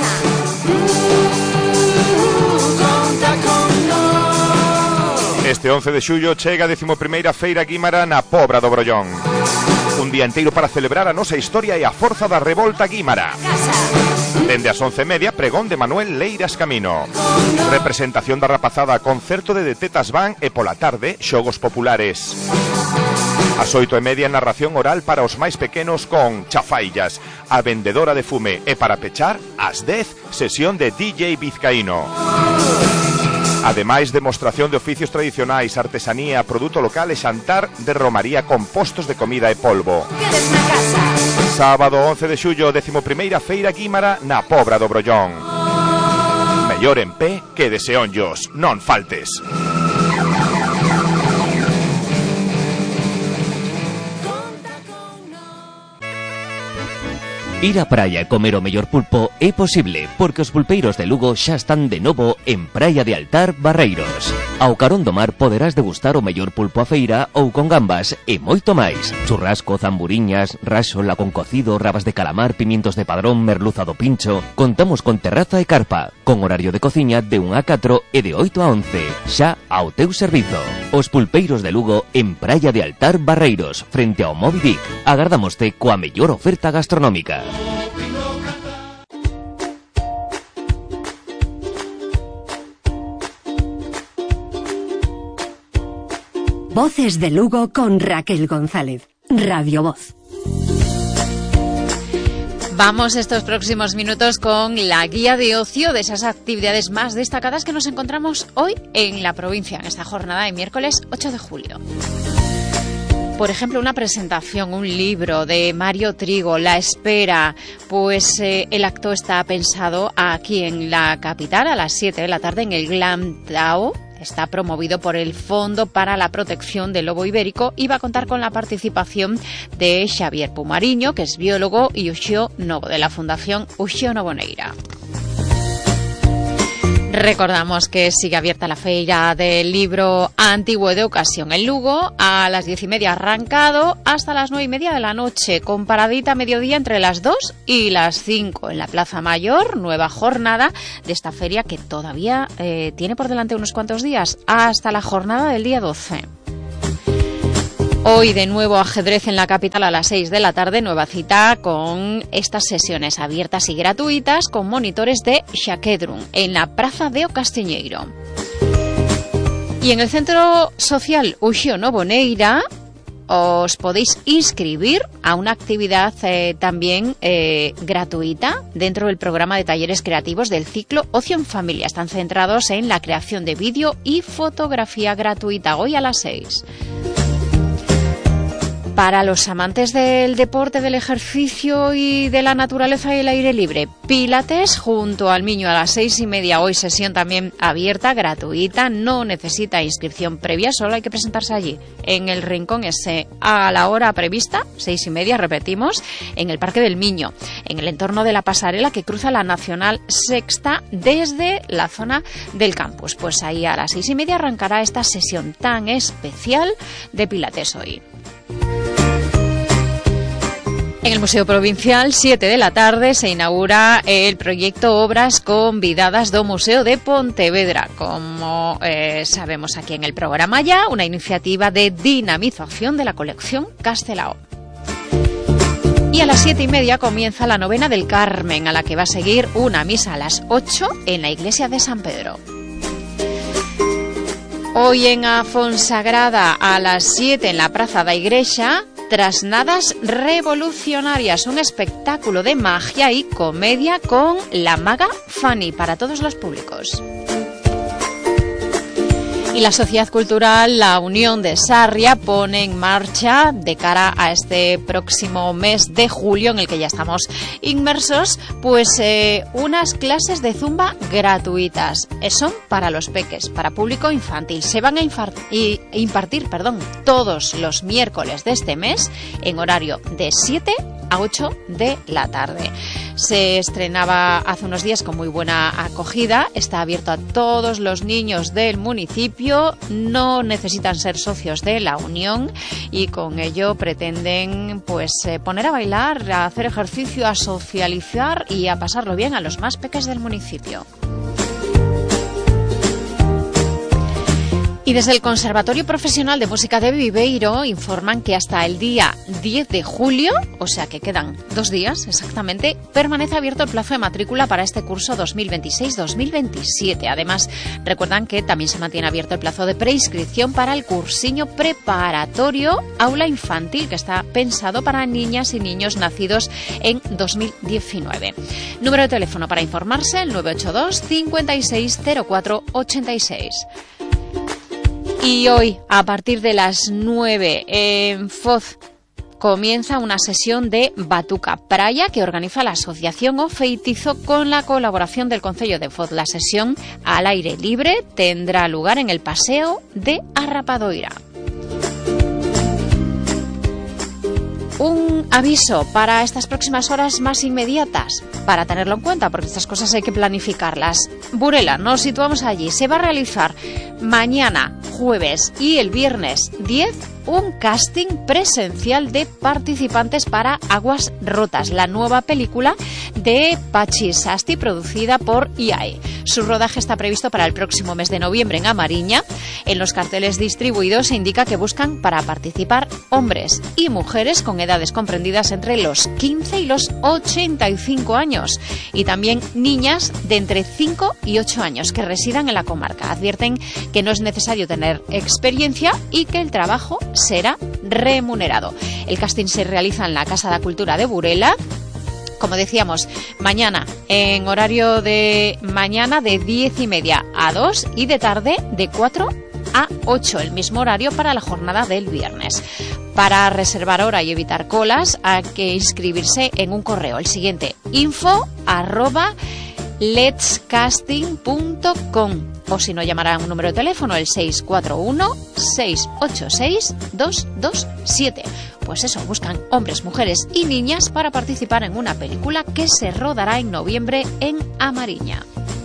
Este once de xullo chega a décimo primeira Feira Guímara na Pobra do Brollón. Un día inteiro para celebrar a nosa historia e a forza da revolta guímara. De Dende as once e media, pregón de Manuel Leiras Camino. Representación da rapazada, concerto de De Tetas Van e pola tarde, xogos populares. As oito e media, narración oral para os máis pequenos con Chafaillas, a vendedora de fume, e para pechar, ás dez, sesión de D J Vizcaíno. Ademais, demostración de oficios tradicionais, artesanía, produto local e xantar de romaría con postos de comida e polvo. Sábado once de xullo, décimo primeira feira Guímara na Pobra do Brollón. Mellor en pé que de seonllos, non faltes. Ir á praia e comer o mellor pulpo é posible, porque os pulpeiros de Lugo xa están de novo en Praia de Altar, Barreiros. Ao carón do mar poderás degustar o mellor pulpo a feira ou con gambas e moito máis. Churrasco, zamburiñas, raxola con cocido, rabas de calamar, pimientos de padrón, merluza do pincho. Contamos con terraza e carpa, con horario de cociña de un a catro e de oito a once, xa ao teu servizo. Os pulpeiros de Lugo en Praia de Altar, Barreiros, frente ao Moby Dick. Agardámoste coa mellor oferta gastronómica. Voces de Lugo con Raquel González. Radio Voz. Vamos estos próximos minutos con la guía de ocio de esas actividades más destacadas que nos encontramos hoy en la provincia, en esta jornada de miércoles ocho de julio. Por ejemplo, una presentación, un libro de Mario Trigo, La Espera. Pues eh, el acto está pensado aquí en la capital a las siete de la tarde en el Glam Tao. Está promovido por el Fondo para la Protección del Lobo Ibérico y va a contar con la participación de Xavier Pumariño, que es biólogo, y Uxío Novo, de la Fundación Uxío Novo Neira. Recordamos que sigue abierta la feira del libro antiguo de ocasión en Lugo. A las diez y media arrancado hasta las nueve y media de la noche, con paradita a mediodía entre las dos y las cinco en la Plaza Mayor. Nueva jornada de esta feria que todavía eh, tiene por delante unos cuantos días, hasta la jornada del día doce. Hoy de nuevo ajedrez en la capital a las seis de la tarde, nueva cita con estas sesiones abiertas y gratuitas con monitores de Xaquedrun en la Praza de O Castiñeiro. Y en el Centro Social Uxío Novo Neira os podéis inscribir a una actividad eh, también eh, gratuita dentro del programa de talleres creativos del ciclo Ocio en Familia. Están centrados en la creación de vídeo y fotografía gratuita, hoy a las seis. Para los amantes del deporte, del ejercicio y de la naturaleza y el aire libre, Pilates junto al Miño a las seis y media. Hoy sesión también abierta, gratuita, no necesita inscripción previa, solo hay que presentarse allí, en el rincón ese, a la hora prevista, seis y media, repetimos, en el Parque del Miño, en el entorno de la pasarela que cruza la Nacional Sexta desde la zona del campus. Pues ahí a las seis y media arrancará esta sesión tan especial de Pilates hoy. En el Museo Provincial, siete de la tarde, se inaugura el proyecto Obras Convidadas do Museo de Pontevedra. Como eh, sabemos aquí en el programa ya, una iniciativa de dinamización de la colección Castelao. Y a las siete y media comienza la novena del Carmen, a la que va a seguir una misa a las ocho en la iglesia de San Pedro. Hoy en a Fonsagrada a las siete en la Praza da Igrexa, Trasnadas Revolucionarias, un espectáculo de magia y comedia con la maga Fanny para todos los públicos. Y la Sociedad Cultural La Unión de Sarria pone en marcha, de cara a este próximo mes de julio en el que ya estamos inmersos, pues eh, unas clases de zumba gratuitas. Eh, son para los peques, para público infantil. Se van a infar- y, impartir perdón, todos los miércoles de este mes en horario de siete a ocho de la tarde. Se estrenaba hace unos días con muy buena acogida. Está abierto a todos los niños del municipio. No necesitan ser socios de la Unión y con ello pretenden pues eh, poner a bailar, a hacer ejercicio, a socializar y a pasarlo bien a los más pequeños del municipio. Y desde el Conservatorio Profesional de Música de Viveiro informan que hasta el día diez de julio, o sea que quedan dos días exactamente, permanece abierto el plazo de matrícula para este curso dos mil veintiséis dos mil veintisiete. Además, recuerdan que también se mantiene abierto el plazo de preinscripción para el cursiño preparatorio aula infantil, que está pensado para niñas y niños nacidos en dos mil diecinueve. Número de teléfono para informarse, el nueve ocho dos, cincuenta y seis, cero cuatro, ochenta y seis. Y hoy, a partir de las nueve, en Foz, comienza una sesión de Batuca Praia que organiza la Asociación O Feitizo con la colaboración del Concello de Foz. La sesión al aire libre tendrá lugar en el Paseo de Arrapadoira. Un aviso para estas próximas horas más inmediatas, para tenerlo en cuenta, porque estas cosas hay que planificarlas. Burela, nos situamos allí. Se va a realizar mañana, jueves y el viernes diez, un casting presencial de participantes para Aguas Rotas, la nueva película de Pachi Sasti, producida por I A E. Su rodaje está previsto para el próximo mes de noviembre en Amariña. En los carteles distribuidos se indica que buscan para participar hombres y mujeres con edades comprendidas entre los quince y los ochenta y cinco años, y también niñas de entre cinco y ocho años que residan en la comarca. Advierten que no es necesario tener experiencia y que el trabajo será remunerado. El casting se realiza en la Casa de Cultura de Burela. Como decíamos, mañana, en horario de mañana de diez y media a dos y de tarde de cuatro a ocho, el mismo horario para la jornada del viernes. Para reservar hora y evitar colas hay que inscribirse en un correo, el siguiente, info arroba letscasting punto com, o si no, llamarán un número de teléfono, el seis cuatro uno, seis ocho seis, dos dos siete. Pues eso, buscan hombres, mujeres y niñas para participar en una película que se rodará en noviembre en Amariña.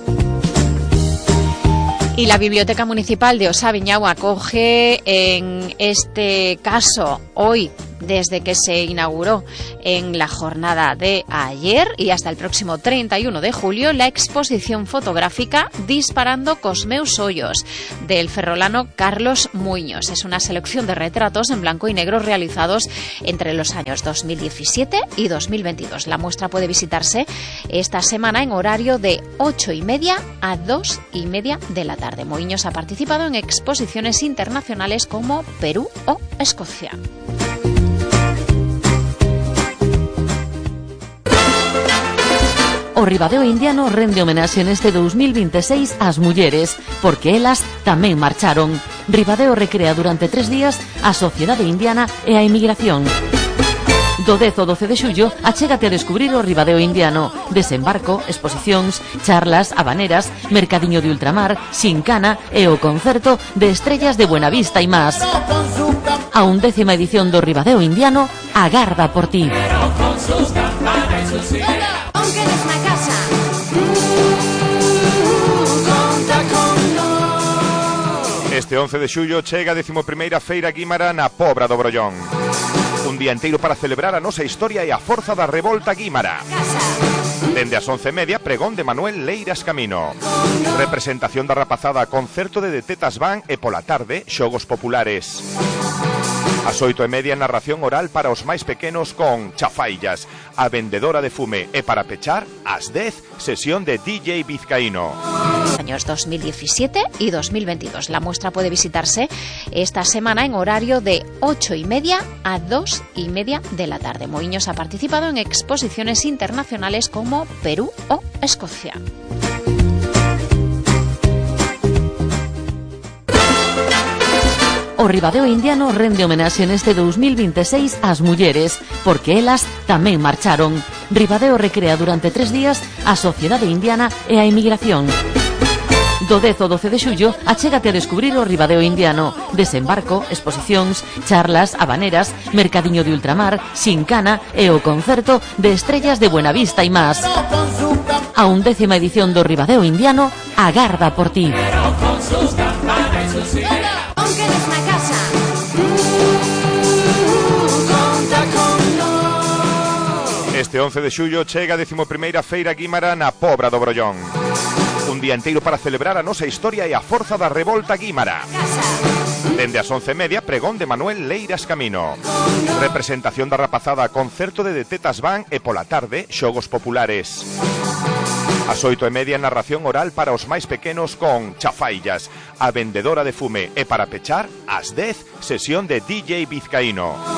Y la Biblioteca Municipal de Ossa Viñau acoge en este caso hoy, desde que se inauguró en la jornada de ayer y hasta el próximo treinta y uno de julio, la exposición fotográfica Disparando cos meus ollos, del ferrolano Carlos Muñoz. Es una selección de retratos en blanco y negro realizados entre los años dos mil diecisiete y dos mil veintidós. La muestra puede visitarse esta semana en horario de ocho y media a dos y media de la tarde. Muñoz ha participado en exposiciones internacionales como Perú o Escocia. O Ribadeo Indiano rende homenaxe neste dos mil veintiséis ás mulleres, porque elas tamén marcharon. Ribadeo recrea durante tres días a sociedade indiana e a emigración. Do dez ao doce de xullo, achégate a descubrir o Ribadeo Indiano. Desembarco, exposicións, charlas, habaneras, mercadiño de ultramar, xincana e o concerto de Estrellas de Buenavista e máis. A undécima edición do Ribadeo Indiano agarda por ti. Este once de xullo chega a décimo primeira Feira Guímara na Pobra do Brollón. Un día inteiro para celebrar a nosa historia e a forza da revolta guímara. Dende as once e media, pregón de Manuel Leiras Camino. Representación da rapazada, concerto de Detetas Van e pola tarde, xogos populares. As oito e media, narración oral para os máis pequenos con Chafaillas, a vendedora de fume, e para pechar, ás dez, sesión de D J Vizcaíno. Años dos mil diecisiete y dos mil veintidós. La muestra puede visitarse esta semana en horario de ocho y media a dos y media de la tarde. Muñoz ha participado en exposiciones internacionales como Perú o Escocia. O Ribadeo Indiano rende homenaxe neste dos mil veintiséis ás mulleres, porque elas tamén marcharon. Ribadeo recrea durante tres días a sociedade indiana e a emigración. Do dez ao doce de xullo, achégate a descubrir o Ribadeo Indiano. Desembarco, exposicións, charlas, habaneras, mercadiño de ultramar, xincana e o concerto de Estrellas de Buenavista e máis. A undécima edición do Ribadeo Indiano agarda por ti. Este once de xullo chega a décimo primeira Feira Guímara na Pobra do Brollón. Un día enteiro para celebrar a nosa historia e a forza da revolta guímara. Dende as once e media, pregón de Manuel Leiras Camino. Representación da rapazada, concerto de Detetas Van e pola tarde, xogos populares. As oito e media, narración oral para os máis pequenos con Chafaillas, a vendedora de fume, e para pechar, ás dez, sesión de D J Vizcaíno.